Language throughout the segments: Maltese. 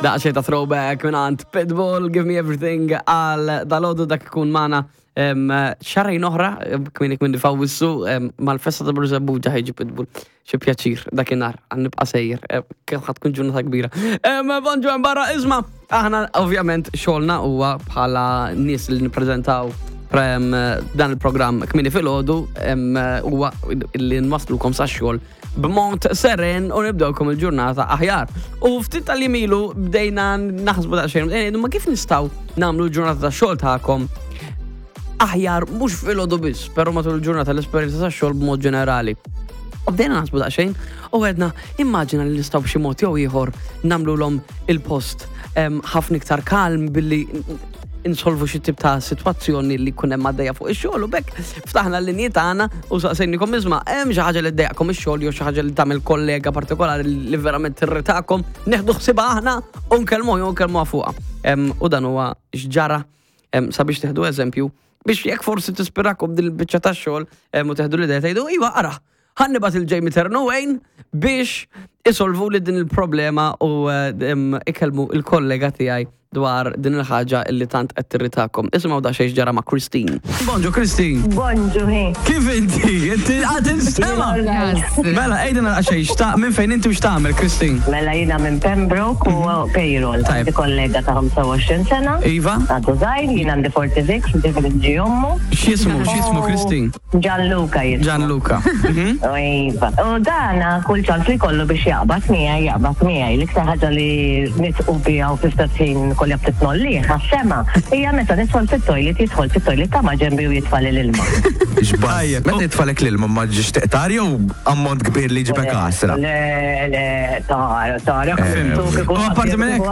Daqxie ta' throwback minant Pitbull, Give Me Everything għal dal-ħodu dak ikun mana xarajn oħra, kminik minn fawissu mal-festa ta' Brużabu ħajġi Pitbull. Xie pjaċir dakinhar għannibqa' sejjer, kif tkun ġurnata kbira. Bonġu barra isma' aħna ovvjament xogħolna huwa bħala nies li nippreżentaw dan il-programm kmini fil-ħodu huwa li nwaslulkom sa' xogħol b'mont seren u nibdewkom il-ġurnata aħjar. U ftit tal-jimilu bdejna naħsbu daqsxejn, ma kif nistgħu nagħmlu l-ġurnata ta' xogħol tagħkom aħjar mhux fil-ħodu biss, però matul il-ġurnata l-esperjenza ta' xogħol b'mod ġenerali. U bdejna naħsbu daqsxejn u għedna immaġina li nistgħu b'xi mod jew ieħor nagħmluhom il-post ħafna iktar kalm billi insolvu xi tip ta' sitwazzjoni li kun hemm għaddejja fuq ix-xogħol u bekk ftaħna l-linji tagħna u saqsejnikom isma' hemm xi ħaġa li ddejjaqkom ix-xogħol jew xi ħaġa li tagħmel kollega partikolari li verament tirritakom, neħdu ħsiebha aħna u nkellmuha fuqha. U dan huwa x'ġara sabiex teħdu eżempju biex jekk forsi tispirakom din il-biċċa tax-xogħol u teħdu l-idea tgħidu iva ara ħannibgħat il-Jamie Ternowayne biex isolvu li din il-problema u ikellmu il-kollega tiegħi dwar din il-ħaġa illi tant qed tirritakom. Isimgħu daqsxejn ġara ma' Christine. Bonġu Christine. Bonġu ħin. Kif inti? Inti qed instema'. Mela ejdina daqsxejn minn fejn inti u x'tagħmel Christine? Mela jiena minn Pembroke u payroll. Għandi kollega ta' 25 sena. Iva. Għadu żgħir, jien għandi 46, different ġi ommu. X'jismu Christine? Gianluca jismu. Gianluca. Iva. U dana kull ċans li kollu biex jaqbad miegħi. L-iktar ħaġa li nitqu biha u fl-istess li jabtitnolli, għas-sema. Ija meta nitfall fit-toilet, jidħol fit-toilet ta' maġembi u jitfall l-ilma. Ixbajja, meta jitfallek l-ilma ma ġiġ teqtar jew ammont kbir li ġibek għasra? Le, tara, U apparti minnek?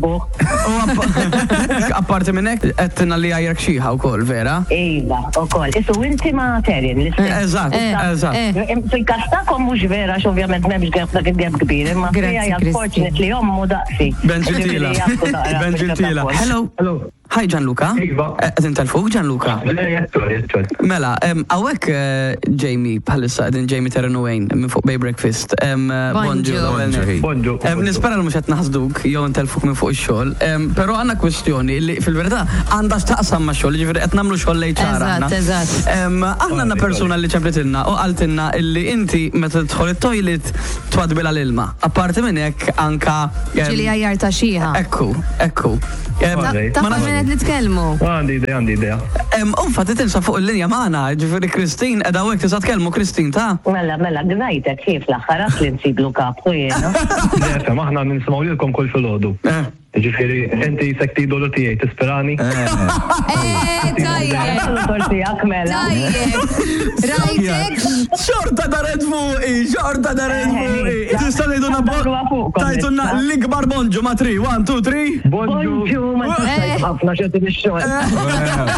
Apparti minnek, għettina li għajrek xieħa u kol, vera? Iva, u kol. Isu inti ma terin, Eżatt. Fil-kastakom mux vera, xovjament memx għab dak id-għab kbir, imma fija unfortunately jommu daqsi. Gentila. Hello. Hi Gianluca. Għedin tal-fuq Gianluca. Mela, għawek Jamie, bħalissa għedin Jamie Ternowayne minn fuq Bay Breakfast. Bonġu. Nispera l-mux għet naħsduk, jow tal-fuq minn fuq il-xol. Pero għanna kwestjoni li fil-verità għanda xtaqsam ma xol, ġifiri għet namlu xol lejċara. Eżatt. Aħna għanna persona li ċabritilna u għaltinna illi inti meta tħol il-toilet twadbila l-ilma. Apparti minnek anka. Ġili għajjar ta' xieħa. Ekku. Ta' għed nitkellmu. Għandi idea. Unfa titilsa fuq il-linja maħna, ġifiri Christine, edha għek tisa tkellmu Christine, ta' Mela, għdajtek kif l-axħarat li nsiblu kaptu jena. Defa, maħna nismaw lilkom kol fil-ħodu. Ġifiri, enti sekti dolu tijaj, tisperani? Tajjeb. Tortijak mela. Rajtek? Xorta daret fuqi. Tista' ngħidulna tajtulna l-ikbar bonġu ma' 3, 1, 2, 3. Bonġu, ma t-sajt ħafna xetin il-xol.